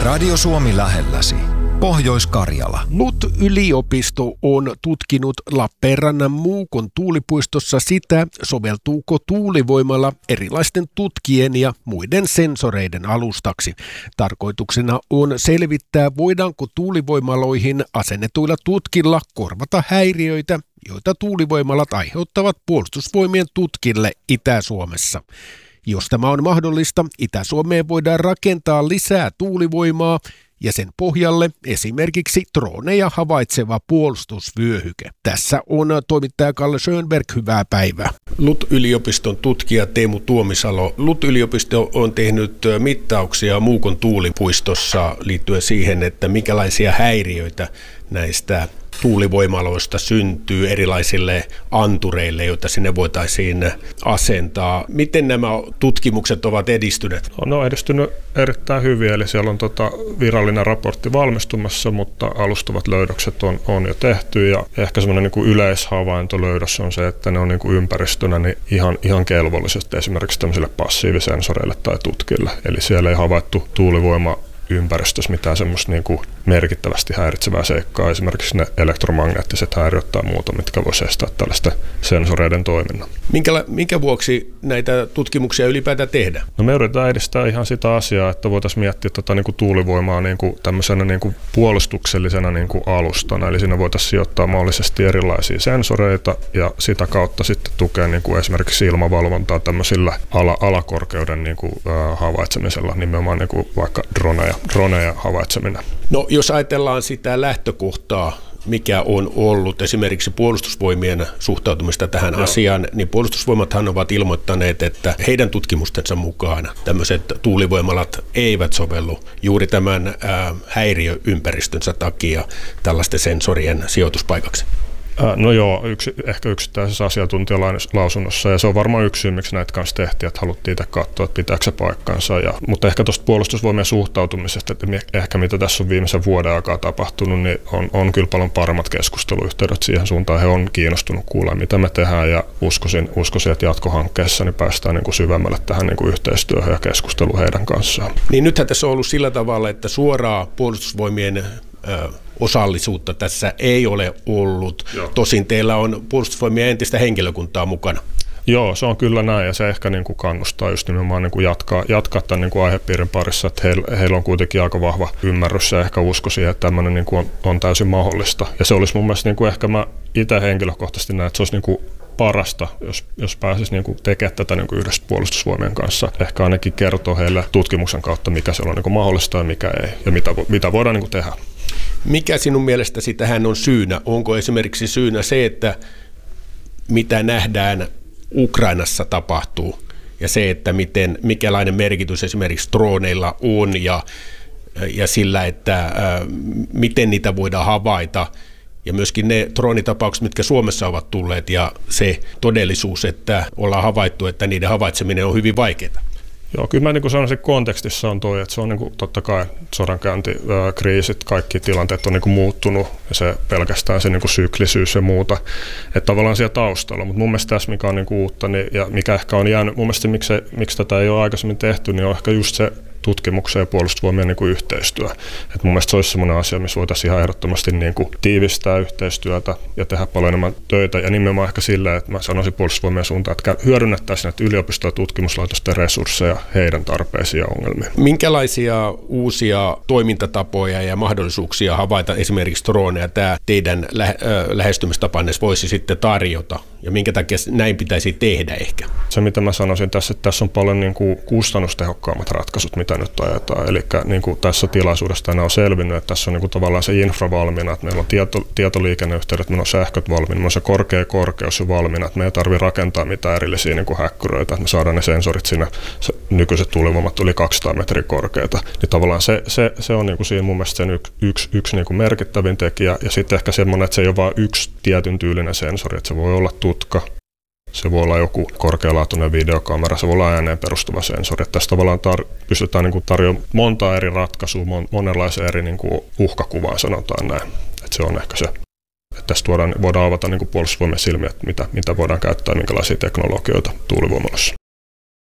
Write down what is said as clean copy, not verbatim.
Radio Suomi lähelläsi. Pohjois-Karjala. LUT-yliopisto on tutkinut Lappeenrannan Muukon tuulipuistossa sitä, soveltuuko tuulivoimalla erilaisten tutkien ja muiden sensoreiden alustaksi. Tarkoituksena on selvittää, voidaanko tuulivoimaloihin asennetuilla tutkilla korvata häiriöitä, joita tuulivoimalat aiheuttavat Puolustusvoimien tutkille Itä-Suomessa. Jos tämä on mahdollista, Itä-Suomeen voidaan rakentaa lisää tuulivoimaa ja sen pohjalle esimerkiksi droneja havaitseva puolustusvyöhyke. Tässä on toimittaja Kalle Schönberg, hyvää päivää. LUT-yliopiston tutkija Teemu Tuomisalo. LUT-yliopisto on tehnyt mittauksia Muukon tuulipuistossa liittyen siihen, että minkälaisia häiriöitä näistä tuulivoimaloista syntyy erilaisille antureille, joita sinne voitaisiin asentaa. Miten nämä tutkimukset ovat edistyneet? Ne on edistynyt erittäin hyvin, eli siellä on virallinen raportti valmistumassa, mutta alustavat löydökset on jo tehty, ja ehkä semmoinen niin kuin yleishavaintolöydös on se, että ne on niin kuin ympäristönä niin ihan kelvollisesti esimerkiksi tämmöisille passiivisensoreille tai tutkille, eli siellä ei havaittu tuulivoima ympäristössä mitään semmoista niin kuin merkittävästi häiritsevää seikkaa, esimerkiksi ne elektromagneettiset häiriöt tai muuta, mitkä voisi estää tällaisten sensoreiden toiminnan. Minkä vuoksi näitä tutkimuksia ylipäätään tehdään? No me yritetään edistää ihan sitä asiaa, että voitaisiin miettiä niin kuin tuulivoimaa niin kuin tämmöisenä niin kuin puolustuksellisena niin kuin alustana, eli siinä voitaisiin sijoittaa mahdollisesti erilaisia sensoreita ja sitä kautta sitten tukea niin kuin esimerkiksi ilmavalvontaa tämmöisillä alakorkeuden niin kuin havaitsemisella, nimenomaan niin kuin vaikka droneja havaitseminen. No jos ajatellaan sitä lähtökohtaa, mikä on ollut esimerkiksi puolustusvoimien suhtautumista tähän asiaan, niin puolustusvoimathan ovat ilmoittaneet, että heidän tutkimustensa mukaan tämmöiset tuulivoimalat eivät sovellu juuri tämän häiriöympäristönsä takia tällaisten sensorien sijoituspaikaksi. No joo, ehkä yksittäisessä asiantuntijalausunnossa, ja se on varmaan yksi syy, miksi näitä kanssa tehtiin, että haluttiin itse katsoa, että pitääkö se paikkansa. Mutta ehkä tuosta puolustusvoimien suhtautumisesta, että ehkä mitä tässä on viimeisen vuoden aikaa tapahtunut, niin on kyllä paljon paremmat keskusteluyhteydet siihen suuntaan. He on kiinnostunut kuulemaan, mitä me tehdään, ja uskoisin että jatkohankkeessa niin päästään niin kuin syvemmälle tähän niin kuin yhteistyöhön ja keskusteluun heidän kanssaan. Niin nythän tässä on ollut sillä tavalla, että suoraa puolustusvoimien osallisuutta tässä ei ole ollut. Joo. Tosin teillä on puolustusvoimien entistä henkilökuntaa mukana. Joo, se on kyllä näin, ja se ehkä niin kuin kannustaa just nimenomaan niin kuin jatkaa tämän niin kuin aihepiirin parissa, että heillä on kuitenkin aika vahva ymmärrys ja ehkä usko siihen, että tämmöinen niin kuin on täysin mahdollista. Ja se olisi mun mielestä, niin kuin ehkä mä itse henkilökohtaisesti näen, että se olisi niin kuin parasta, jos pääsisi niin kuin tekemään tätä niin kuin yhdessä puolustusvoimien kanssa. Ehkä ainakin kertoo heille tutkimuksen kautta, mikä siellä on niin kuin mahdollista ja mikä ei, ja mitä voidaan niin kuin tehdä. Mikä sinun mielestäsi tähän on syynä? Onko esimerkiksi syynä se, että mitä nähdään Ukrainassa tapahtuu ja se, että mikälainen merkitys esimerkiksi droneilla on ja sillä, että miten niitä voidaan havaita ja myöskin ne droonitapaukset, mitkä Suomessa ovat tulleet ja se todellisuus, että ollaan havaittu, että niiden havaitseminen on hyvin vaikeaa? Joo, kyllä mä niin sanoisin, että kontekstissa on toi, että se on niin kuin, totta kai sodankäynti, kriisit, kaikki tilanteet on niin kuin muuttunut ja se pelkästään se niin kuin syklisyys ja muuta, että tavallaan siellä taustalla, mutta mun mielestä tässä mikä on niin kuin uutta ja mikä ehkä on jäänyt, mun mielestä miksi tätä ei ole aikaisemmin tehty, niin on ehkä just se tutkimuksen ja puolustusvoimien niin kuin yhteistyö. Et mun mielestä se olisi sellainen asia, missä voitaisiin ihan ehdottomasti niin kuin tiivistää yhteistyötä ja tehdä paljon enemmän töitä. Ja nimenomaan ehkä sillä, että mä sanoisin puolustusvoimien suuntaan, että hyödynnettäisiin näitä yliopisto- ja tutkimuslaitosten resursseja heidän tarpeisiin ja ongelmiin. Minkälaisia uusia toimintatapoja ja mahdollisuuksia havaita esimerkiksi droneja tämä teidän lähestymistapanne voisi sitten tarjota? Ja minkä takia näin pitäisi tehdä ehkä? Se, mitä mä sanoisin tässä, että tässä on paljon niin kuin kustannustehokkaammat ratkaisut, mitä nyt ajetaan. Eli niin kuin tässä tilaisuudessa tänään on selvinnyt, että tässä on niin kuin tavallaan se infra valmiina, että meillä on tietoliikenneyhteydet, meillä on sähköt valmiina, meillä on se korkea korkeus jo valmiina, että me ei tarvitse rakentaa mitään erillisiä niin kuin häkkyröitä, että me saadaan ne sensorit sinne, nykyiset tuulivoimat yli 200 metriä korkeita. Niin tavallaan se on niin kuin siinä mun mielestä sen yksi niin kuin merkittävin tekijä, ja sitten ehkä semmoinen, että se ei ole vain yksi tietyn tyylinen sensori, että se voi olla tutka, se voi olla joku korkealaatuinen videokamera, se voi olla ääneen perustuva sensori. Tässä tavallaan pystytään niin kuin tarjoamaan monta eri ratkaisua, monenlaisia eri niin kuin uhkakuvaa, sanotaan näin. Että se on ehkä se. Että tästä voidaan avata niin kuin puolustusvoimien silmiä, että mitä voidaan käyttää, minkälaisia teknologioita tuulivoimaloissa.